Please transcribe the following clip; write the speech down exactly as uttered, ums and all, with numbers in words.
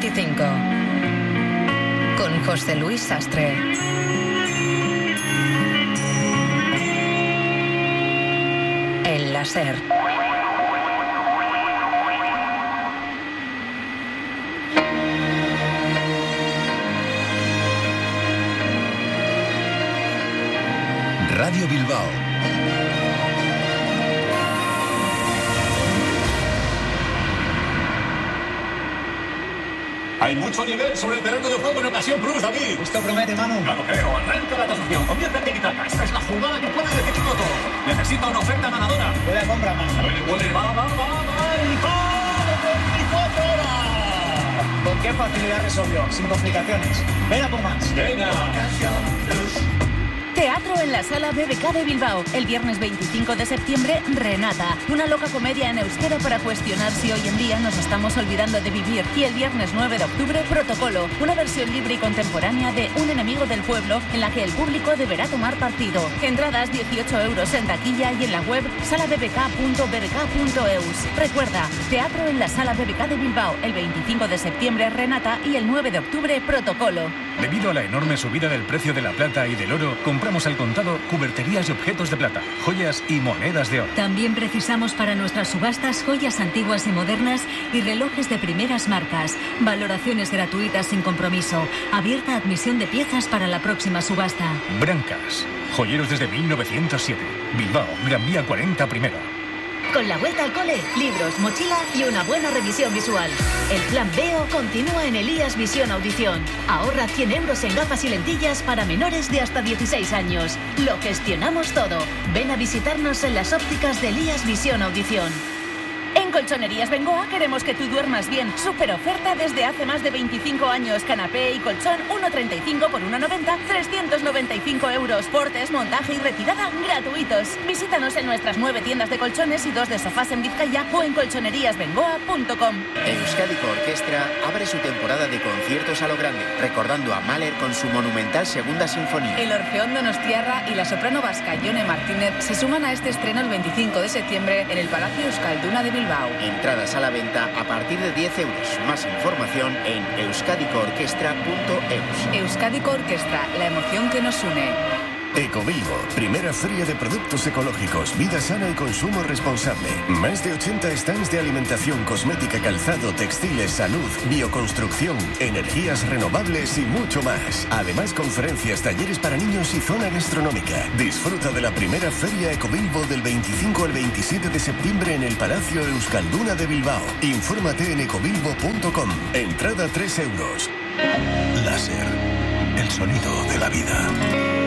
veinticinco. Con José Luis Sastre. El láser. Radio Bilbao. Hay mucho nivel sobre el terreno de juego en ocasión Cruz, David. Esto promete, Manu. Claro, creo. Arranca la tasación. Comienza el tiki-taka. Esta es la jugada que puede definirlo todo. Necesita una oferta ganadora. Puede compra, Manu. Puede, puede. Va, va, va, va. Y ¡gol! veinticuatro horas. ¿Con qué facilidad resolvió? Sin complicaciones. Ven a por más. Venga. Teatro en la Sala B B K de Bilbao. El viernes veinticinco de septiembre, Renata. Una loca comedia en euskera para cuestionar si hoy en día nos estamos olvidando de vivir. Y el viernes nueve de octubre, Protocolo. Una versión libre y contemporánea de Un enemigo del pueblo, en la que el público deberá tomar partido. Entradas dieciocho euros en taquilla y en la web sala b b k punto b b k punto e u s. Recuerda, Teatro en la Sala B B K de Bilbao. El veinticinco de septiembre, Renata. Y el nueve de octubre, Protocolo. Debido a la enorme subida del precio de la plata y del oro, compramos al contado cuberterías y objetos de plata, joyas y monedas de oro. También precisamos para nuestras subastas joyas antiguas y modernas y relojes de primeras marcas. Valoraciones gratuitas sin compromiso. Abierta admisión de piezas para la próxima subasta. Brancas. Joyeros desde mil novecientos siete. Bilbao, Gran Vía cuarenta primero. Con la vuelta al cole, libros, mochila y una buena revisión visual. El plan B O continúa en Elías Visión Audición. Ahorra cien euros en gafas y lentillas para menores de hasta dieciséis años. Lo gestionamos todo. Ven a visitarnos en las ópticas de Elías Visión Audición. En Colchonerías Bengoa queremos que tú duermas bien. Super oferta desde hace más de veinticinco años. Canapé y colchón uno treinta y cinco por uno noventa, trescientos noventa y cinco euros. Portes, montaje y retirada gratuitos. Visítanos en nuestras nueve tiendas de colchones y dos de sofás en Vizcaya o en colchonerías bengoa punto com. Euskadiko Orquestra abre su temporada de conciertos a lo grande, recordando a Mahler con su monumental segunda sinfonía. El Orfeón Donostiarra y la soprano vasca Yone Martínez se suman a este estreno el veinticinco de septiembre en el Palacio Euskalduna de Bilbao. Entradas a la venta a partir de diez euros. Más información en euskadiko orquestra punto e u s. Euskadiko Orquestra, la emoción que nos une. Ecobilbo, primera feria de productos ecológicos, vida sana y consumo responsable. Más de ochenta stands de alimentación, cosmética, calzado, textiles, salud, bioconstrucción, energías renovables y mucho más. Además, conferencias, talleres para niños y zona gastronómica. Disfruta de la primera feria Ecobilbo del veinticinco al veintisiete de septiembre en el Palacio Euskalduna de Bilbao. Infórmate en ecobilbo punto com. Entrada tres euros. Láser, el sonido de la vida.